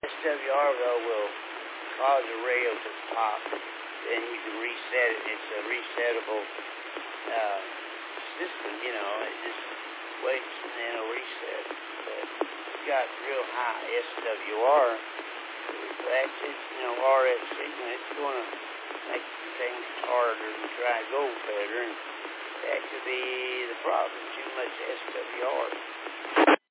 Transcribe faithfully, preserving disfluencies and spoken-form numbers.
S W R though will cause a rail to pop, and you can reset it. It's a resettable uh, system, you know. It just waits and then it'll reset. But it's got real high S W R. Actually, you know, R F C, it's going to make things harder and try to go better, and that could be the problem, too much S W R.